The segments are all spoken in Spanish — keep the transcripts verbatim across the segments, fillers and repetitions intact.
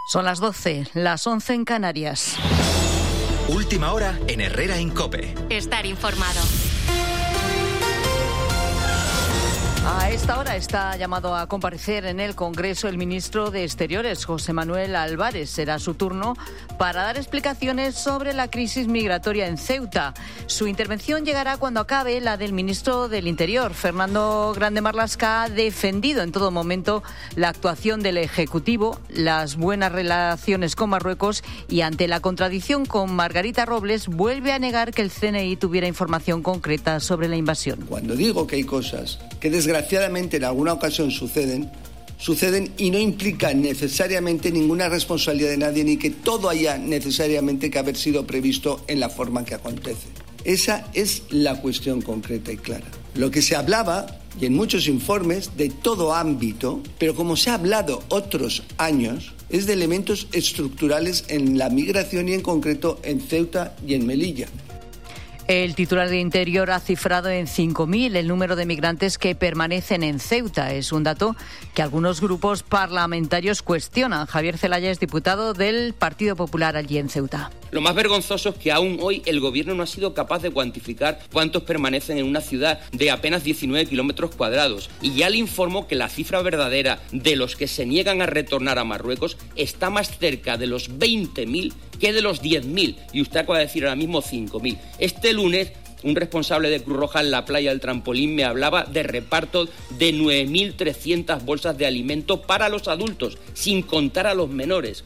Son las doce, las once en Canarias. Última hora en Herrera en COPE. Estar informado. A esta hora está llamado a comparecer en el Congreso el ministro de Exteriores, José Manuel Álvarez. Será su turno para dar explicaciones sobre la crisis migratoria en Ceuta. Su intervención llegará cuando acabe la del ministro del Interior. Fernando Grande Marlaska ha defendido en todo momento la actuación del Ejecutivo, las buenas relaciones con Marruecos y, ante la contradicción con Margarita Robles, vuelve a negar que el C N I tuviera información concreta sobre la invasión. Cuando digo que hay cosas que desgraciadamente en alguna ocasión suceden, suceden y no implican necesariamente ninguna responsabilidad de nadie, ni que todo haya necesariamente que haber sido previsto en la forma que acontece. Esa es la cuestión concreta y clara. Lo que se hablaba, y en muchos informes, de todo ámbito, pero como se ha hablado otros años, es de elementos estructurales en la migración y en concreto en Ceuta y en Melilla. El titular de Interior ha cifrado en cinco mil el número de migrantes que permanecen en Ceuta. Es un dato que algunos grupos parlamentarios cuestionan. Javier Zelaya es diputado del Partido Popular allí en Ceuta. Lo más vergonzoso es que aún hoy el Gobierno no ha sido capaz de cuantificar cuántos permanecen en una ciudad de apenas diecinueve kilómetros cuadrados. Y ya le informo que la cifra verdadera de los que se niegan a retornar a Marruecos está más cerca de los veinte mil que de los diez mil. Y usted acaba de decir ahora mismo cinco mil. Este lunes, un responsable de Cruz Roja en la playa del Trampolín me hablaba de reparto de nueve mil trescientas bolsas de alimento para los adultos, sin contar a los menores.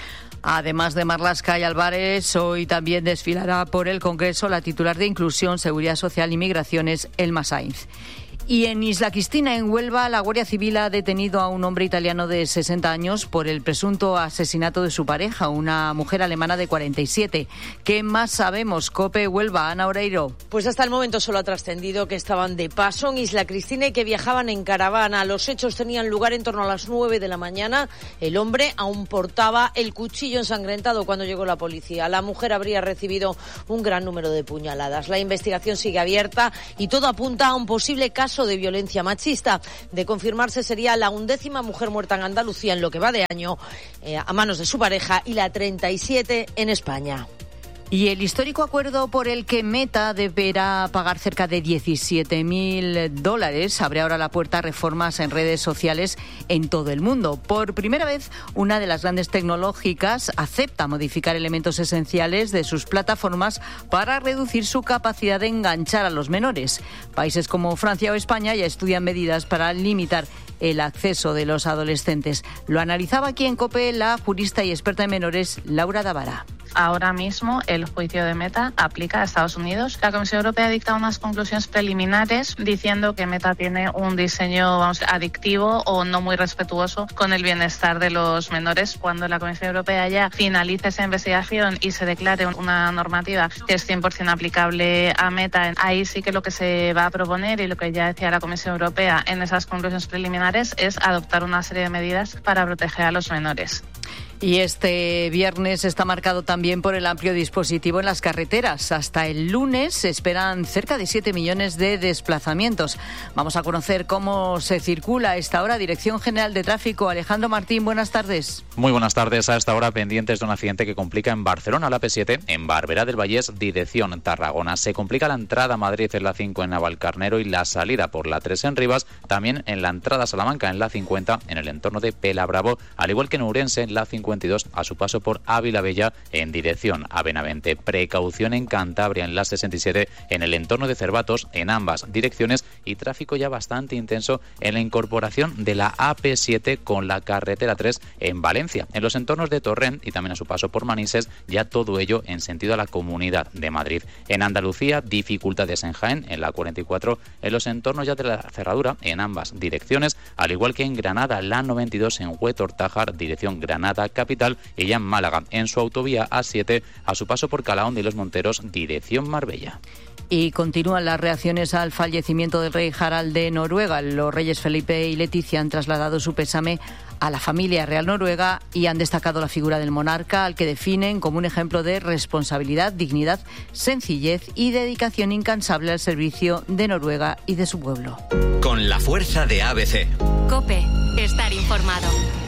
Además de Marlaska y Álvarez, hoy también desfilará por el Congreso la titular de Inclusión, Seguridad Social y Migraciones, Elma Sainz. Y en Isla Cristina, en Huelva, la Guardia Civil ha detenido a un hombre italiano de sesenta años por el presunto asesinato de su pareja, una mujer alemana de cuarenta y siete. ¿Qué más sabemos? COPE Huelva, Ana Oreiro. Pues hasta el momento solo ha trascendido que estaban de paso en Isla Cristina y que viajaban en caravana. Los hechos tenían lugar en torno a las nueve de la mañana. El hombre aún portaba el cuchillo ensangrentado cuando llegó la policía. La mujer habría recibido un gran número de puñaladas. La investigación sigue abierta y todo apunta a un posible caso de violencia machista. De confirmarse, sería la undécima mujer muerta en Andalucía en lo que va de año eh, a manos de su pareja y la treinta y siete en España. Y el histórico acuerdo por el que Meta deberá pagar cerca de diecisiete mil dólares abre ahora la puerta a reformas en redes sociales en todo el mundo. Por primera vez, una de las grandes tecnológicas acepta modificar elementos esenciales de sus plataformas para reducir su capacidad de enganchar a los menores. Países como Francia o España ya estudian medidas para limitar el acceso de los adolescentes. Lo analizaba aquí en COPE la jurista y experta en menores, Laura Davara. Ahora mismo el juicio de Meta aplica a Estados Unidos. La Comisión Europea ha dictado unas conclusiones preliminares diciendo que Meta tiene un diseño, vamos, adictivo o no muy respetuoso con el bienestar de los menores. Cuando la Comisión Europea ya finalice esa investigación y se declare una normativa que es cien por ciento aplicable a Meta, ahí sí que lo que se va a proponer y lo que ya decía la Comisión Europea en esas conclusiones preliminares es adoptar una serie de medidas para proteger a los menores. Y este viernes está marcado también por el amplio dispositivo en las carreteras. Hasta el lunes se esperan cerca de siete millones de desplazamientos. Vamos a conocer cómo se circula a esta hora. Dirección General de Tráfico, Alejandro Martín, buenas tardes. Muy buenas tardes. A esta hora pendientes de un accidente que complica en Barcelona la P siete, en Barberá del Vallés, dirección Tarragona. Se complica la entrada a Madrid en la cinco en Navalcarnero y la salida por la tres en Rivas, también en la entrada a Salamanca en la cincuenta en el entorno de Pelabravo, al igual que en Ourense en la cincuenta y dos a su paso por Ávila Bella en dirección a Benavente. Precaución en Cantabria en la sesenta y siete en el entorno de Cervatos en ambas direcciones y tráfico ya bastante intenso en la incorporación de la A P siete con la carretera tres en Valencia, en los entornos de Torrent y también a su paso por Manises, ya todo ello en sentido a la Comunidad de Madrid. En Andalucía, dificultades en Jaén en la cuarenta y cuatro en los entornos ya de la cerradura en ambas direcciones, al igual que en Granada la noventa y dos en Huetor-Tájar, dirección Granada capital, y ya en Málaga en su autovía A siete a su paso por Calahón de los Monteros, dirección Marbella. Y continúan las reacciones al fallecimiento del rey Harald de Noruega. Los reyes Felipe y Leticia han trasladado su pésame a la familia real noruega y han destacado la figura del monarca, al que definen como un ejemplo de responsabilidad, dignidad, sencillez y dedicación incansable al servicio de Noruega y de su pueblo. Con la fuerza de A B C. COPE, estar informado.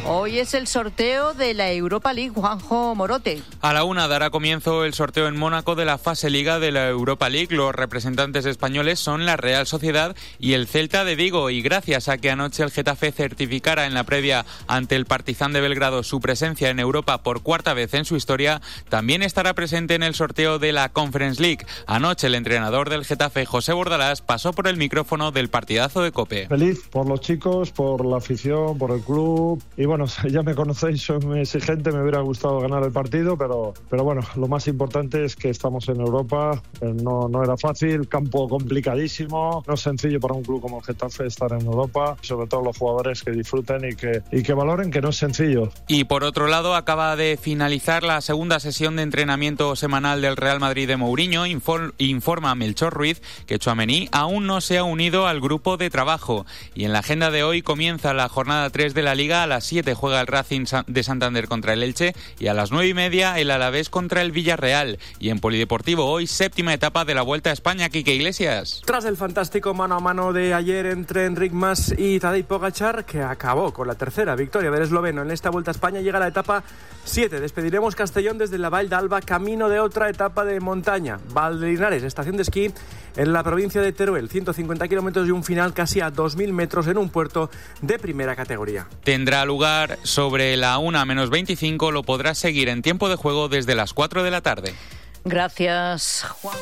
Hoy es el sorteo de la Europa League, Juanjo Morote. A la una dará comienzo el sorteo en Mónaco de la fase Liga de la Europa League. Los representantes españoles son la Real Sociedad y el Celta de Vigo. Y gracias a que anoche el Getafe certificara en la previa ante el Partizan de Belgrado su presencia en Europa por cuarta vez en su historia, también estará presente en el sorteo de la Conference League. Anoche el entrenador del Getafe, José Bordalás, pasó por el micrófono del partidazo de COPE. Feliz por los chicos, por la afición, por el club. Y bueno, ya me conocéis, soy muy exigente, me hubiera gustado ganar el partido, pero, pero bueno, lo más importante es que estamos en Europa. No, no era fácil, campo complicadísimo, no es sencillo para un club como el Getafe estar en Europa, sobre todo los jugadores que disfruten y que, y que valoren que no es sencillo. Y por otro lado, acaba de finalizar la segunda sesión de entrenamiento semanal del Real Madrid de Mourinho. Infor, informa Melchor Ruiz que Tchouaméni aún no se ha unido al grupo de trabajo. Y en la agenda de hoy comienza la jornada tres de la Liga. A las siete juega el Racing de Santander contra el Elche y a las nueve y media el Alavés contra el Villarreal. Y en Polideportivo hoy séptima etapa de la Vuelta a España. Quique Iglesias. Tras el fantástico mano a mano de ayer entre Enric Mas y Tadej Pogačar, que acabó con la tercera victoria del esloveno en esta Vuelta a España, llega la etapa siete. Despediremos Castellón desde la Vall d'Alba, camino de otra etapa de montaña. Valdrinares, estación de esquí en la provincia de Teruel, ciento cincuenta kilómetros y un final casi a dos mil metros en un puerto de primera categoría. Tendrá lugar sobre la una menos veinticinco, lo podrás seguir en tiempo de juego desde las cuatro de la tarde. Gracias, Juan.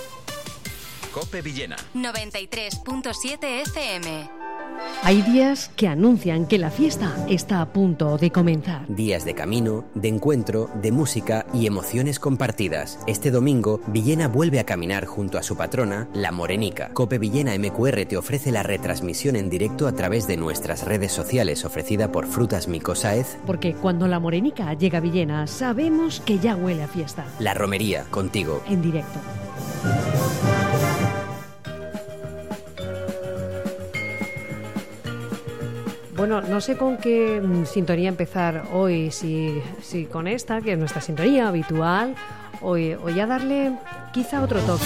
COPE Villena noventa y tres punto siete F M. Hay días que anuncian que la fiesta está a punto de comenzar. Días de camino, de encuentro, de música y emociones compartidas. Este domingo, Villena vuelve a caminar junto a su patrona, la Morenica. COPE Villena M Q R te ofrece la retransmisión en directo a través de nuestras redes sociales, ofrecida por Frutas Mico Sáez. Porque cuando la Morenica llega a Villena, sabemos que ya huele a fiesta. La Romería, contigo. En directo. Bueno, no sé con qué sintonía empezar hoy, si, si con esta, que es nuestra sintonía habitual, o, o ya darle quizá otro toque.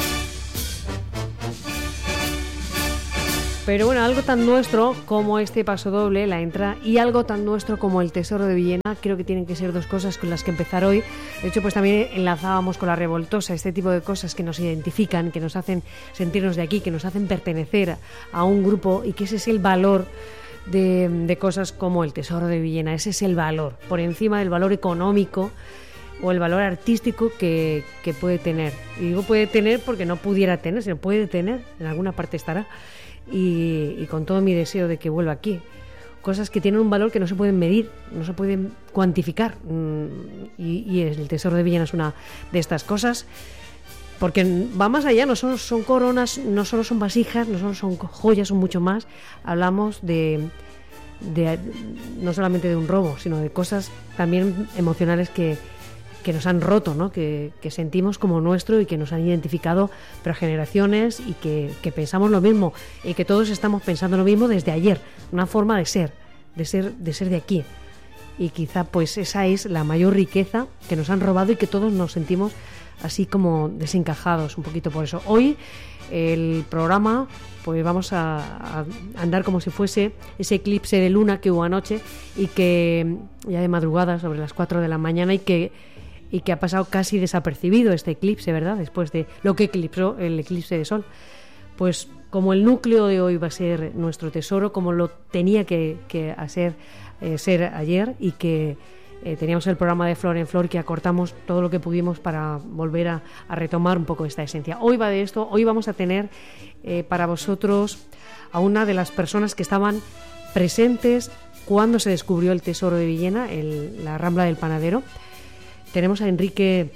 Pero bueno, algo tan nuestro como este paso doble, la entrada, y algo tan nuestro como el Tesoro de Villena, creo que tienen que ser dos cosas con las que empezar hoy. De hecho, pues también enlazábamos con la Revoltosa, este tipo de cosas que nos identifican, que nos hacen sentirnos de aquí, que nos hacen pertenecer a un grupo, y que ese es el valor De, de cosas como el Tesoro de Villena. Ese es el valor, por encima del valor económico o el valor artístico que, que puede tener. Y digo puede tener porque no pudiera tener, sino puede tener, en alguna parte estará. Y, y con todo mi deseo de que vuelva aquí. Cosas que tienen un valor que no se pueden medir, no se pueden cuantificar. Y, y el Tesoro de Villena es una de estas cosas. Porque va más allá, no solo son coronas, no solo son vasijas, no solo son joyas, son mucho más. Hablamos de, de no solamente de un robo, sino de cosas también emocionales que, que nos han roto, ¿no? que, que sentimos como nuestro y que nos han identificado por generaciones, y que, que pensamos lo mismo, y que todos estamos pensando lo mismo desde ayer. Una forma de ser, de ser, de ser de aquí. Y quizá pues esa es la mayor riqueza que nos han robado, y que todos nos sentimos así como desencajados un poquito por eso. Hoy el programa, pues vamos a, a andar como si fuese ese eclipse de luna que hubo anoche, y que ya de madrugada, sobre las cuatro de la mañana, y que, y que ha pasado casi desapercibido este eclipse, ¿verdad? Después de lo que eclipsó el eclipse de sol. Pues como el núcleo de hoy va a ser nuestro tesoro, como lo tenía que, que hacer, eh, ser ayer, y que Eh, teníamos el programa de Flor en Flor, que acortamos todo lo que pudimos para volver a, a retomar un poco esta esencia. Hoy va de esto. Hoy vamos a tener eh, para vosotros a una de las personas que estaban presentes cuando se descubrió el Tesoro de Villena, el, la Rambla del Panadero. Tenemos a Enrique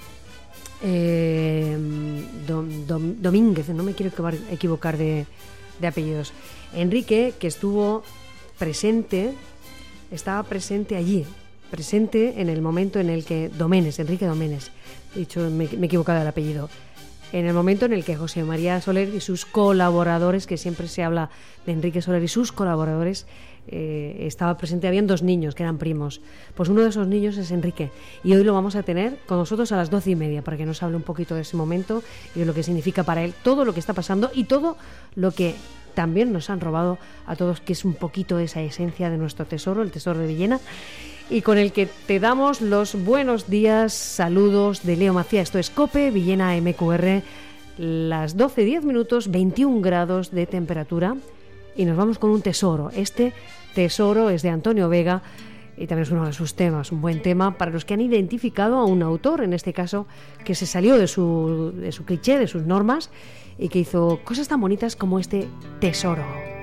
eh, Dom, Dom, Domínguez, no me quiero equivocar de, de apellidos. Enrique, que estuvo presente, estaba presente allí, presente en el momento en el que Doménez, Enrique Doménez, he dicho, me, me he equivocado del apellido, en el momento en el que José María Soler y sus colaboradores, que siempre se habla de Enrique Soler y sus colaboradores, eh, estaba presente, habían dos niños que eran primos. Pues uno de esos niños es Enrique y hoy lo vamos a tener con nosotros a las doce y media para que nos hable un poquito de ese momento y de lo que significa para él todo lo que está pasando y todo lo que también nos han robado a todos, que es un poquito esa esencia de nuestro tesoro, el tesoro de Villena, y con el que te damos los buenos días, saludos de Leo Macía. Esto es COPE, Villena M Q R, las doce diez minutos, veintiún grados de temperatura, y nos vamos con un tesoro. Este tesoro es de Antonio Vega y también es uno de sus temas, un buen tema para los que han identificado a un autor, en este caso, que se salió de su, de su cliché, de sus normas, y que hizo cosas tan bonitas como este tesoro.